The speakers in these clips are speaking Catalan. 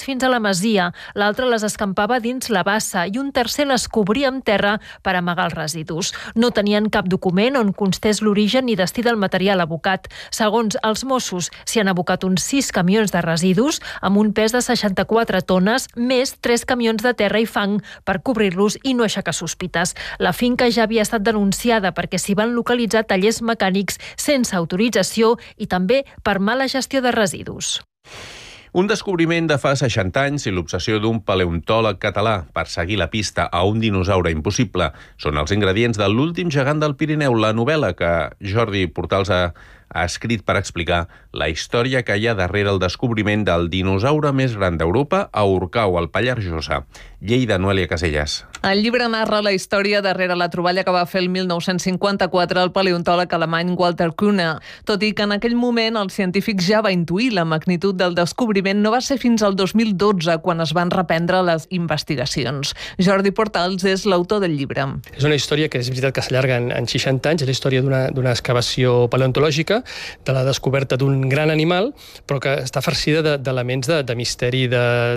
fins a la masia, l'altre les escampava dins la bassa i un tercer les cobria amb terra per amagar els residus. No tenien cap document on constés l'origen ni destí del material abocat. Segons els Mossos, s'hi han abocat uns 6 camions de residus amb un pes de 64 tones, més 3 camions de terra i fang per cobrir-los i no aixecar sospites. La finca ja havia estat denunciada perquè s'hi van localitzar tallers mecànics sense autorització i també per mala gestió de residus. Un descobriment de fa 60 anys i l'obsessió d'un paleontòleg català per seguir la pista a un dinosaure impossible són els ingredients de L'últim gegant del Pirineu, la novel·la que Jordi Portals ha escrit per explicar la història que hi ha darrere el descobriment del dinosaure més gran d'Europa a Orcau, al Pallars Jussà. Lleida, Noelia Casellas. El llibre narra la història darrere la troballa que va fer el 1954 el paleontòleg alemany Walter Kühne. Tot i que en aquell moment el científic ja va intuir la magnitud del descobriment, no va ser fins al 2012 quan es van reprendre les investigacions. Jordi Portals és l'autor del llibre. És una història que és veritat que s'allarga en 60 anys, és la història d'una excavació paleontològica, de la descoberta d'un gran animal, però que està farcida d'elements de misteri, de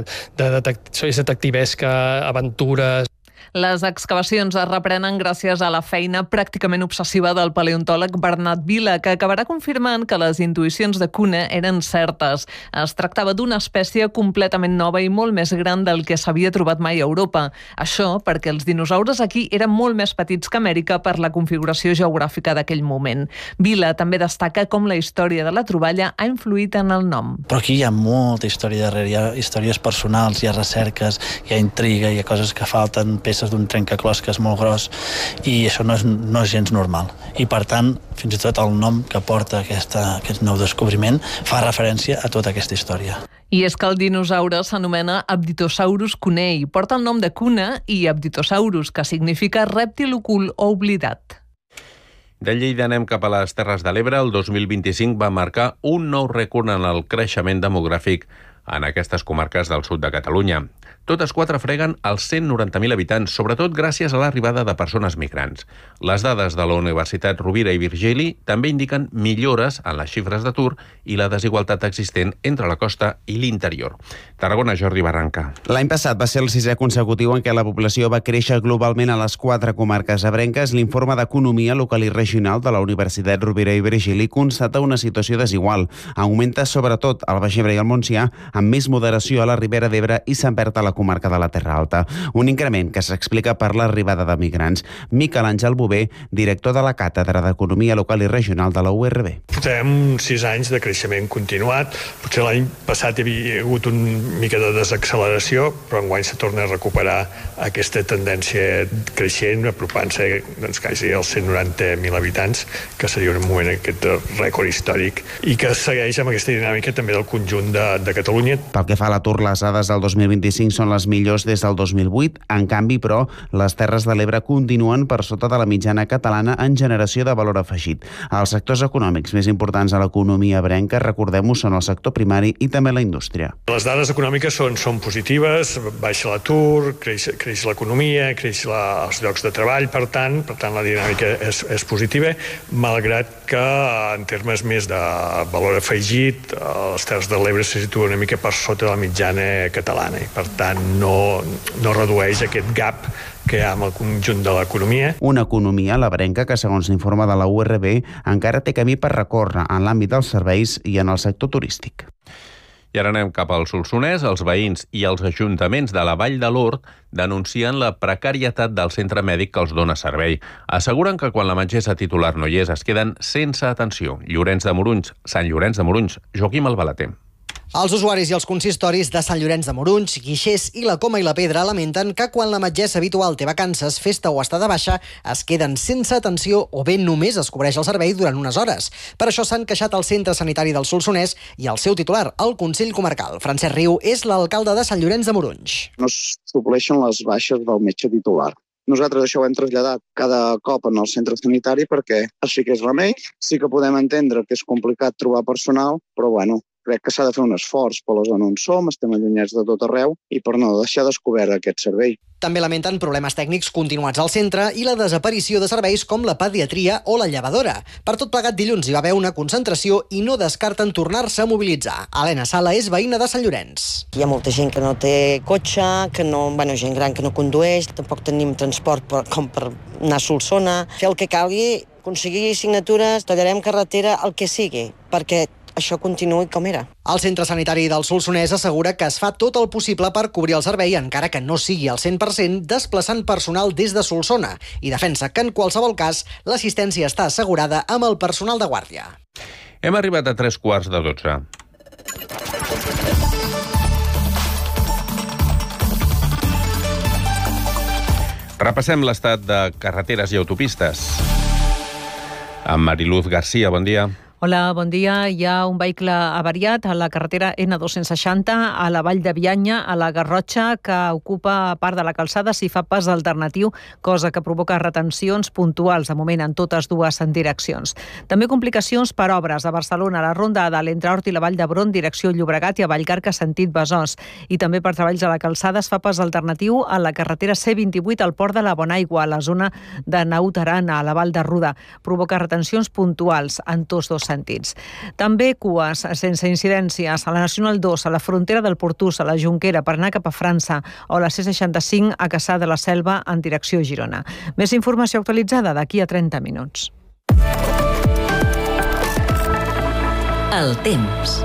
detectivesca, aventures. Les excavacions es reprenen gràcies a la feina pràcticament obsessiva del paleontòleg Bernat Vila, que acabarà confirmant que les intuïcions de Kühne eren certes. Es tractava d'una espècie completament nova i molt més gran del que s'havia trobat mai a Europa. Això perquè els dinosaures aquí eren molt més petits que Amèrica per la configuració geogràfica d'aquell moment. Vila també destaca com la història de la troballa ha influït en el nom. Però aquí hi ha molta història darrere, hi ha històries personals, hi ha recerques, hi ha intriga, hi ha coses que falten, peces d'un trencaclosques molt gros, i això no és gens normal. I per tant, fins i tot el nom que porta aquest nou descobriment fa referència a tota aquesta història. I és que el dinosaure s'anomena Apatosaurus cunei, porta el nom de Kühne i Apatosaurus, que significa rèptil ocult o oblidat. De Lleida anem cap a les Terres de l'Ebre. El 2025 va marcar un nou rècord en el creixement demogràfic en aquestes comarques del sud de Catalunya. Totes 4 freguen els 190.000 habitants, sobretot gràcies a l'arribada de persones migrants. Les dades de la Universitat Rovira i Virgili també indiquen millores en les xifres d'atur i la desigualtat existent entre la costa i l'interior. Tarragona, Jordi Barranca. L'any passat va ser el 6è consecutiu en què la població va créixer globalment a les 4 comarques ebrenques. L'informe d'Economia Local i Regional de la Universitat Rovira i Virgili constata una situació desigual. Augmenta sobretot al Baix Ebre i al Montsià, amb més moderació a la Ribera d'Ebre i Sant Pere a la comarca de la Terra Alta. Un increment que s'explica per l'arribada de migrants. Miquel Àngel Bové, director de la Càtedra d'Economia Local i Regional de la URB. Portem 6 anys de creixement continuat. Potser l'any passat hi havia hagut una mica de desacceleració, però enguany se torna a recuperar aquesta tendència creixent, apropant-se quasi als 190.000 habitants, que seria un moment aquest rècord històric, i que segueix amb aquesta dinàmica també del conjunt de Catalunya. Pel que fa a l'atur, les dades del 2025 són les millors des del 2008. En canvi, però, les Terres de l'Ebre continuen per sota de la mitjana catalana en generació de valor afegit. Els sectors econòmics més importants a l'economia ebrenca, recordem-ho, són el sector primari i també la indústria. Les dades econòmiques són positives, baixa l'atur, creix l'economia, creix els llocs de treball, per tant la dinàmica és positiva, malgrat que en termes més de valor afegit, les Terres de l'Ebre se situen una mica per sota de la mitjana catalana i per tant no redueix aquest gap que hi ha amb el conjunt de l'economia. Una economia, l'ebrenca, que segons l'informe de la URB encara té camí per recórrer en l'àmbit dels serveis i en el sector turístic. I ara anem cap al Solsonès. Els veïns i els ajuntaments de la Vall de l'Hort denuncien la precarietat del centre mèdic que els dona servei. Asseguren que quan la metgessa titular no hi és, es queden sense atenció. Sant Llorenç de Morunys, Joaquim Albalater. Els usuaris i els consistoris de Sant Llorenç de Morunys, Guixers i la Coma i la Pedra lamenten que quan la metgessa habitual té vacances, festa o està de baixa, es queden sense atenció o bé només es cobreix el servei durant unes hores. Per això s'han queixat al centre sanitari del Solsonès i el seu titular, el Consell Comarcal. Francesc Riu és l'alcalde de Sant Llorenç de Morunys. No es supleixen les baixes del metge titular. Nosaltres això ho hem traslladat cada cop en el centre sanitari perquè així que és remei. Sí que podem entendre que és complicat trobar personal, però bueno, Crec que s'ha de fer un esforç per la zona on som, estem allunyats de tot arreu i per no deixar descobert aquest servei. També lamenten problemes tècnics continuats al centre i la desaparició de serveis com la pediatria o la llevadora. Per tot plegat, dilluns hi va haver una concentració i no descarten tornar-se a mobilitzar. Helena Sala és veïna de Sant Llorenç. Hi ha molta gent que no té cotxe, gent gran que no condueix, tampoc tenim transport com per anar a Solsona. Fer el que calgui, aconseguir signatures, tallarem carretera, el que sigui, perquè això continuï com era. El centre sanitari del Solsonès assegura que es fa tot el possible per cobrir el servei, encara que no sigui al 100%, desplaçant personal des de Solsona, i defensa que en qualsevol cas l'assistència està assegurada amb el personal de guàrdia. Hem arribat a 3:15. Repassem l'estat de carreteres i autopistes. Amb Mariluz Garcia, bon dia. Hola, bon dia. Hi ha un vehicle avariat a la carretera N260 a la Vall de Bianya, a la Garrotxa, que ocupa part de la calçada si fa pas alternatiu, cosa que provoca retencions puntuals, de moment, en totes dues direccions. També complicacions per obres a Barcelona, a la Ronda de l'entre Hort i la Vall d'Hebron, direcció Llobregat, i a Vallcarca, sentit Besòs. I també per treballs a la calçada es fa pas alternatiu a la carretera C28 al Port de la Bonaigua, a la zona de Naut Aran, a la Vall de Ruda. Provoca retencions puntuals en tots dos sentits. També cues sense incidències a la Nacional 2, a la frontera del Portús, a la Jonquera, per anar cap a França, o la C65 a Cassà de la Selva en direcció Girona. Més informació actualitzada d'aquí a 30 minuts. El temps.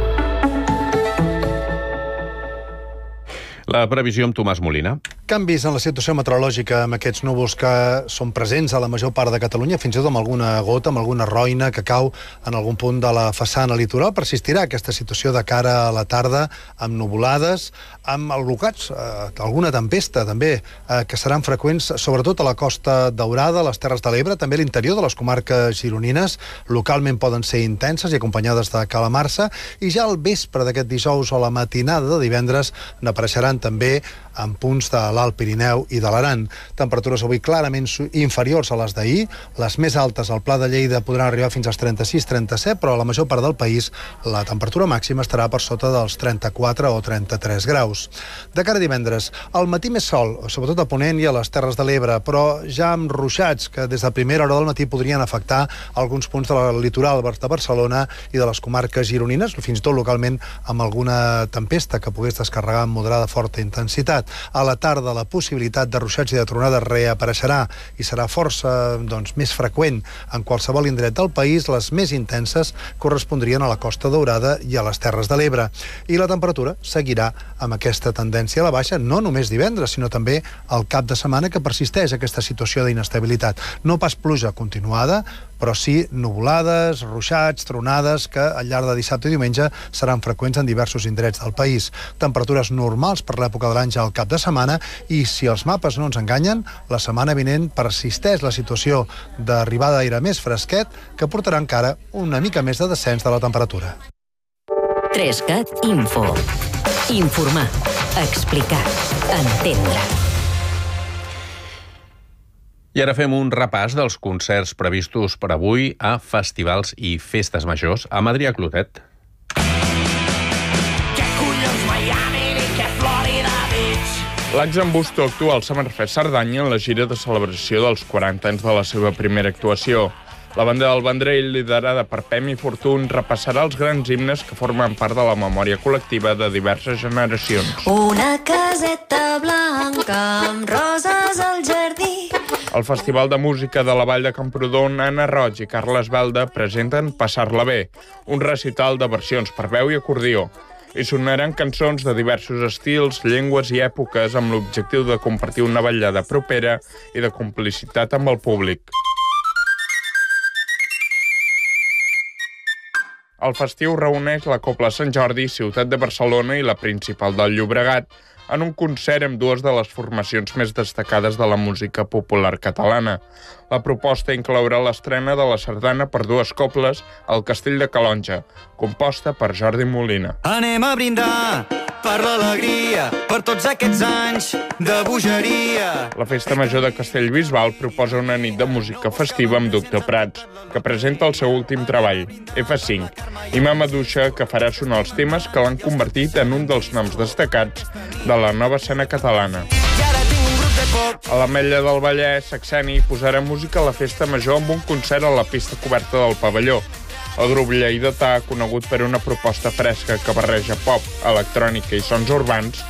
La previsió amb Tomàs Molina. Canvis en la situació meteorològica amb aquests núvols que són presents a la major part de Catalunya, fins i tot amb alguna gota, amb alguna roina que cau en algun punt de la façana litoral. Persistirà aquesta situació de cara a la tarda, amb nuvolades, amb alblocats, alguna tempesta també, que seran freqüents, sobretot a la Costa Daurada, a les Terres de l'Ebre, també a l'interior de les comarques gironines, localment poden ser intenses i acompanyades de calamarsa, i ja al vespre d'aquest dijous o la matinada de divendres n'apareixeran també en punts de l'Alt Pirineu i de l'Aran. Temperatures avui clarament inferiors a les d'ahir. Les més altes al Pla de Lleida podran arribar fins als 36-37, però a la major part del país la temperatura màxima estarà per sota dels 34 o 33 graus. De cara a divendres, al matí més sol, sobretot a Ponent i a les Terres de l'Ebre, però ja amb ruixats que des de primera hora del matí podrien afectar alguns punts del litoral de Barcelona i de les comarques gironines, fins i tot localment amb alguna tempesta que pogués descarregar amb moderada forta intensitat. A la tarda la possibilitat de ruixats i de tronades reapareixerà i serà força més freqüent en qualsevol indret del país. Les més intenses correspondrien a la Costa Daurada i a les Terres de l'Ebre. I la temperatura seguirà amb aquesta tendència a la baixa, no només divendres, sinó també al cap de setmana, que persisteix aquesta situació d'inestabilitat. No pas pluja continuada, però sí nuvolades, ruixats, tronades, que al llarg de dissabte i diumenge seran freqüents en diversos indrets del país. Temperatures normals per l'època de l'any ja al cap de setmana, i si els mapes no ens enganyen, la setmana vinent persisteix la situació d'arribada d'aire més fresquet, que portarà encara una mica més de descens de la temperatura. 3CAT Info. Informar, explicar, entendre. I ara fem un repàs dels concerts previstos per avui a festivals i festes majors amb Adrià Clotet. L'Axen Busto actua al Summerfest Cerdanya en la gira de celebració dels 40 anys de la seva primera actuació. La banda del Vendrell, liderada per Pemi Fortuny, repassarà els grans himnes que formen part de la memòria col·lectiva de diverses generacions. Una caseta blanca amb roses al jardí. El Festival de Música de la Vall de Camprodon, Anna Roig i Carles Balda presenten Passar-la bé, un recital de versions per veu i acordió. Hi sonaran cançons de diversos estils, llengües i èpoques amb l'objectiu de compartir una vetllada propera i de complicitat amb el públic. El festiu reuneix la Cobla Sant Jordi, Ciutat de Barcelona i la Principal del Llobregat en un concert amb dues de les formacions més destacades de la música popular catalana. La proposta inclourà l'estrena de la sardana per dues cobles al Castell de Calonja, composta per Jordi Molina. Anem a brindar per l'alegria, per tots aquests anys de bogeria. La Festa Major de Castellbisbal proposa una nit de música festiva amb Doctor Prats, que presenta el seu últim treball, F5, i Mama Duixa, que farà sonar els temes que l'han convertit en un dels noms destacats de la nova escena catalana. A l'Ametlla del Vallès, Saxeni posarà música a la Festa Major amb un concert a la pista coberta del pavelló. El grup lleidatà, conegut per una proposta fresca que barreja pop, electrònica i sons urbans,